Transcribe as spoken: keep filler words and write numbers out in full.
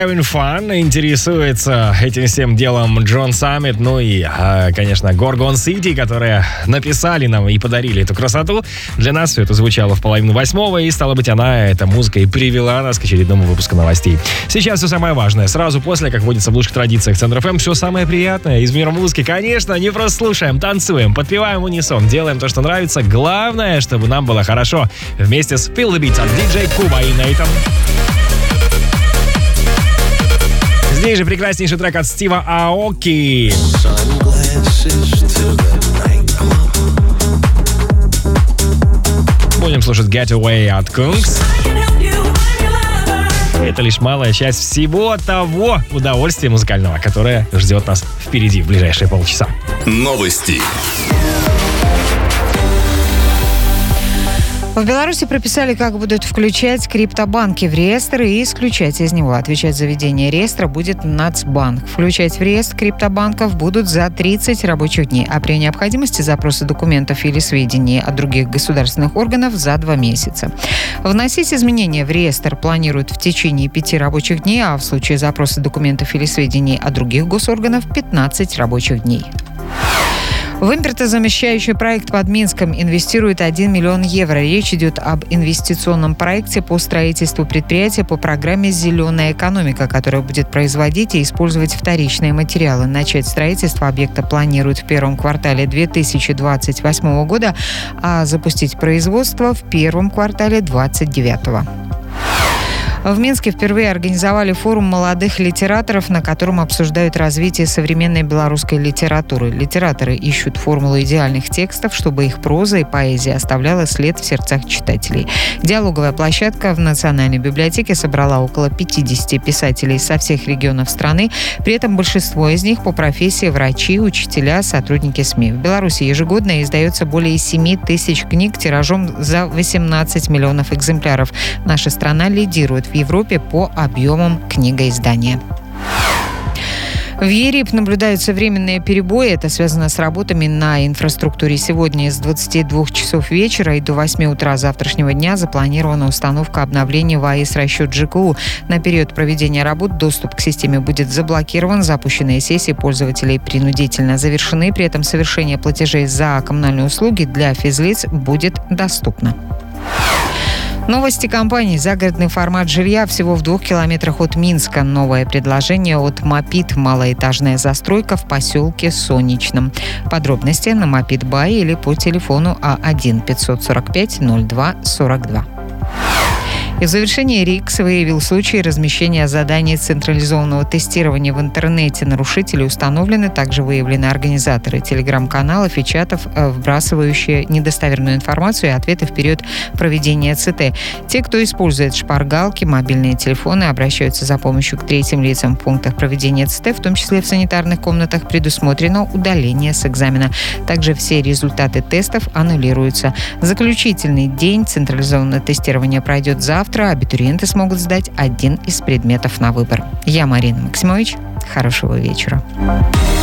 Having Fun. Интересуется этим всем делом Джон Саммит, ну и, конечно, Gorgon City, которые написали нам и подарили эту красоту. Для нас все это звучало в половину восьмого, и, стало быть, она, эта музыка, и привела нас к очередному выпуску новостей. Сейчас все самое важное. Сразу после, как водится в лучших традициях Центр эф эм, все самое приятное из мира музыки. Конечно, не просто слушаем, танцуем, подпеваем в унисон, делаем то, что нравится. Главное, чтобы нам было хорошо. Вместе с Feel the Beat от диджей Куба и Нейтан. Здесь же прекраснейший трек от Стива Аоки. Будем слушать Getaway от Kungs. Это лишь малая часть всего того удовольствия музыкального, которое ждет нас впереди в ближайшие полчаса. Новости. В Беларуси прописали, как будут включать криптобанки в реестр и исключать из него. Отвечать за ведение реестра будет Нацбанк. Включать в реестр криптобанков будут за тридцать рабочих дней, а при необходимости запросы документов или сведений от других государственных органов за два месяца. Вносить изменения в реестр планируют в течение пяти рабочих дней, а в случае запроса документов или сведений от других госорганов пятнадцать рабочих дней. В импортозамещающий проект под Минском инвестируют один миллион евро. Речь идет об инвестиционном проекте по строительству предприятия по программе «Зеленая экономика», которая будет производить и использовать вторичные материалы. Начать строительство объекта планируют в первом квартале две тысячи двадцать восьмого года, а запустить производство в первом квартале две тысячи двадцать девятого. В Минске впервые организовали форум молодых литераторов, на котором обсуждают развитие современной белорусской литературы. Литераторы ищут формулу идеальных текстов, чтобы их проза и поэзия оставляла след в сердцах читателей. Диалоговая площадка в Национальной библиотеке собрала около пятидесяти писателей со всех регионов страны. При этом большинство из них по профессии врачи, учителя, сотрудники СМИ. В Беларуси ежегодно издается более семи тысяч книг тиражом за восемнадцать миллионов экземпляров. Наша страна лидирует в Европе по объемам книгоиздания. В ЕРИП наблюдаются временные перебои. Это связано с работами на инфраструктуре. Сегодня с двадцати двух часов вечера и до восьми утра завтрашнего дня запланирована установка обновления в АЭС-расчет ЖКУ. На период проведения работ доступ к системе будет заблокирован. Запущенные сессии пользователей принудительно завершены. При этом совершение платежей за коммунальные услуги для физлиц будет доступно. Новости компании. Загородный формат жилья всего в двух километрах от Минска. Новое предложение от Мопит. Малоэтажная застройка в поселке Солнечном. Подробности на Мопит Бай или по телефону А один пятьсот сорок пять ноль два сорок два. И в завершении РИКС выявил случаи размещения заданий централизованного тестирования в интернете. Нарушители установлены. Также выявлены организаторы телеграм-каналов и чатов, вбрасывающие недостоверную информацию и ответы в период проведения ЦТ. Те, кто использует шпаргалки, мобильные телефоны, обращаются за помощью к третьим лицам в пунктах проведения ЦТ, в том числе в санитарных комнатах, предусмотрено удаление с экзамена. Также все результаты тестов аннулируются. Заключительный день централизованного тестирования пройдет завтра. Абитуриенты смогут сдать один из предметов на выбор. Я Марина Максимович. Хорошего вечера.